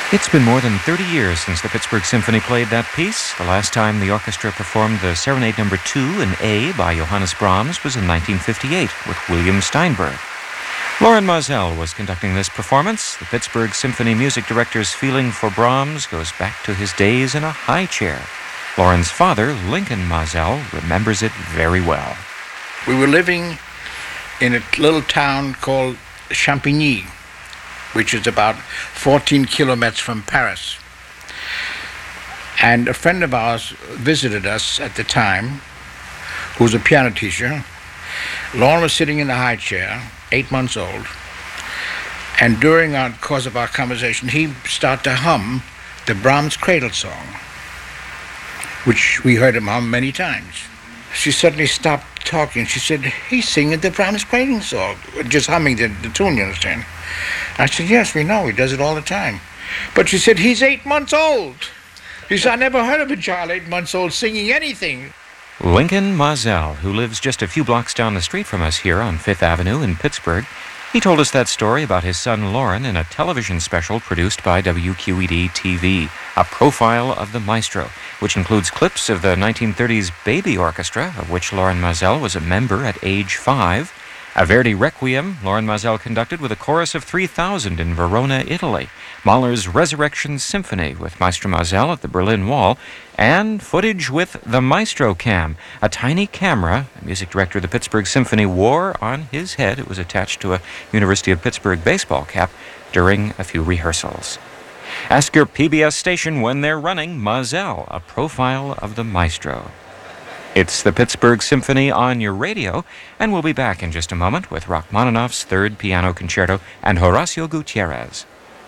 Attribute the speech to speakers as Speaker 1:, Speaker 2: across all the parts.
Speaker 1: It's been more than 30 years since the Pittsburgh Symphony played that piece. The last time the orchestra performed the Serenade No. 2 in A by Johannes Brahms was in 1958 with William Steinberg. Loren Maazel was conducting this performance. The Pittsburgh Symphony music director's feeling for Brahms goes back to his days in a high chair. Loren's father, Lincoln Maazel, remembers it very well.
Speaker 2: We were living in a little town called Champigny, which is about 14 kilometers from Paris. And a friend of ours visited us at the time, who was a piano teacher. Loren was sitting in the high chair, 8 months old, and during the course of our conversation, he started to hum the Brahms Cradle Song, which we heard him hum many times. She suddenly stopped talking. She said, "He's singing the Brahms Cradle Song," just humming the tune, you understand? I said, "Yes, we know. He does it all the time." But she said, "He's 8 months old." She said, "I never heard of a child 8 months old singing anything."
Speaker 1: Lincoln Maazel, who lives just a few blocks down the street from us here on 5th Avenue in Pittsburgh, he told us that story about his son Loren in a television special produced by WQED-TV, A Profile of the Maestro, which includes clips of the 1930s Baby Orchestra, of which Loren Maazel was a member at age 5, a Verdi Requiem Loren Maazel conducted with a chorus of 3,000 in Verona, Italy, Mahler's Resurrection Symphony with Maestro Maazel at the Berlin Wall, and footage with the Maestro Cam, a tiny camera the music director of the Pittsburgh Symphony wore on his head. It was attached to a University of Pittsburgh baseball cap during a few rehearsals. Ask your PBS station when they're running Maazel, A Profile of the Maestro. It's the Pittsburgh Symphony on your radio, and we'll be back in just a moment with Rachmaninoff's Third Piano Concerto and Horacio Gutierrez.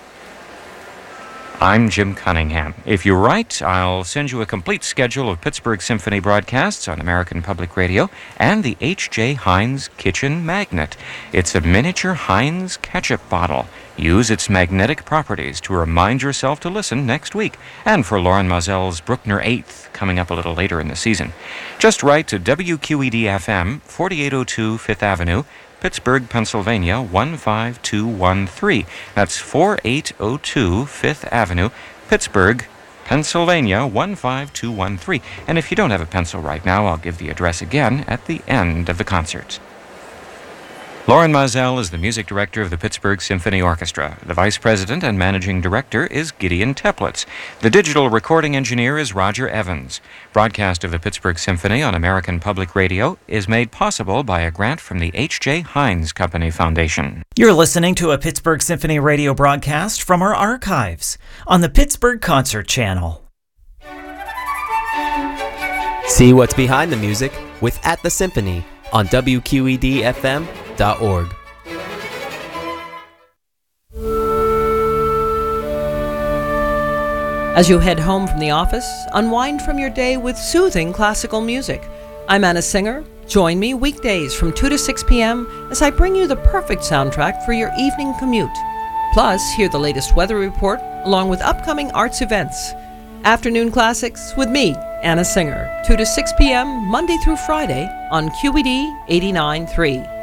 Speaker 1: I'm Jim Cunningham. If you write, I'll send you a complete schedule of Pittsburgh Symphony broadcasts on American Public Radio and the H.J. Heinz Kitchen Magnet. It's a miniature Heinz ketchup bottle. Use its magnetic properties to remind yourself to listen next week, and for Loren Maazel's Bruckner 8th coming up a little later in the season. Just write to WQED-FM, 4802 5th Avenue, Pittsburgh, Pennsylvania, 15213. That's 4802 5th Avenue, Pittsburgh, Pennsylvania, 15213. And if you don't have a pencil right now, I'll give the address again at the end of the concert. Loren Maazel is the music director of the Pittsburgh Symphony Orchestra. The vice president and managing director is Gideon Teplitz. The digital recording engineer is Roger Evans. Broadcast of the Pittsburgh Symphony on American Public Radio is made possible by a grant from the H.J. Heinz Company Foundation.
Speaker 3: You're listening to a Pittsburgh Symphony radio broadcast from our archives on the Pittsburgh Concert Channel.
Speaker 4: See what's behind the music with At the Symphony on WQED-FM.org.
Speaker 5: As you head home from the office, unwind from your day with soothing classical music. I'm Anna Singer. Join me weekdays from 2 to 6 p.m. as I bring you the perfect soundtrack for your evening commute. Plus, hear the latest weather report along with upcoming arts events. Afternoon Classics with me, Anna Singer, 2 to 6 p.m. Monday through Friday on QED 89.3.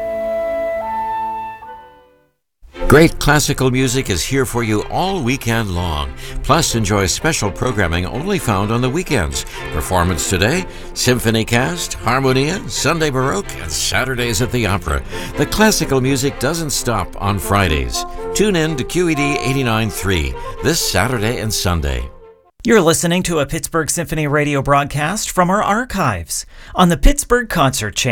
Speaker 6: Great classical music is here for you all weekend long. Plus, enjoy special programming only found on the weekends. Performance today, Symphony Cast, Harmonia, Sunday Baroque, and Saturdays at the Opera. The classical music doesn't stop on Fridays. Tune in to QED 89.3 this Saturday and Sunday.
Speaker 3: You're listening to a Pittsburgh Symphony radio broadcast from our archives on the Pittsburgh Concert Channel.